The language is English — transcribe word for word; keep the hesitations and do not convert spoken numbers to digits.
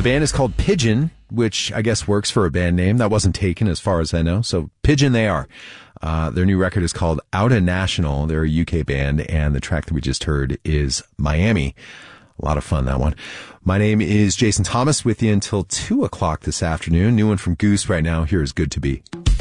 The band is called Pigeon, which I guess works for a band name. That wasn't taken as far as I know. So Pigeon they are. Uh, their new record is called Outta National. They're a U K band, and the track that we just heard is Miami. A lot of fun, that one. My name is Jason Thomas, with you until two o'clock this afternoon. New one from Goose right now. Here is Good to Be.